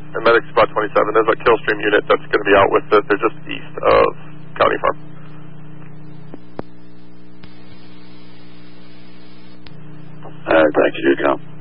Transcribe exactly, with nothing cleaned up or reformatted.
and Medic Spot twenty-seven. There's a Killstream unit that's going to be out with it. They're just east of County Farm. All right, thank you, Ducom.